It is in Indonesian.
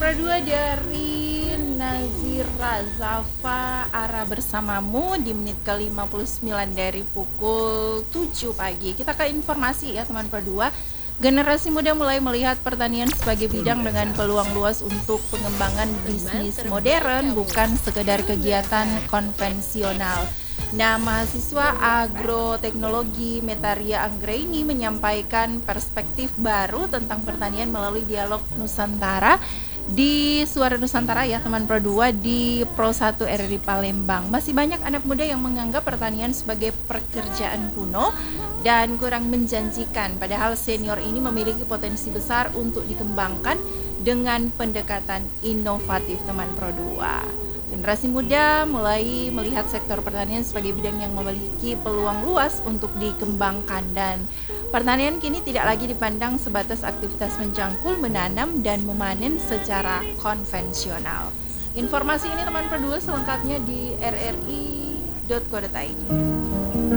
Pro 2 dari Nazira Zafa, Ara bersamamu di menit ke-59 dari pukul 7 pagi. Kita ke informasi ya teman Pro 2. Generasi muda mulai melihat pertanian sebagai bidang dengan peluang luas untuk pengembangan bisnis modern, bukan sekedar kegiatan konvensional. Nah, mahasiswa agroteknologi Metaria Anggraini menyampaikan perspektif baru tentang pertanian melalui dialog Nusantara di Suara Nusantara ya teman Pro 2 di Pro 1 RRI Palembang. Masih banyak anak muda yang menganggap pertanian sebagai pekerjaan kuno dan kurang menjanjikan, padahal senior ini memiliki potensi besar untuk dikembangkan dengan pendekatan inovatif teman Pro 2. Generasi muda mulai melihat sektor pertanian sebagai bidang yang memiliki peluang luas untuk dikembangkan, dan pertanian kini tidak lagi dipandang sebatas aktivitas mencangkul, menanam, dan memanen secara konvensional. Informasi ini teman Pro 2 selengkapnya di rri.co.id.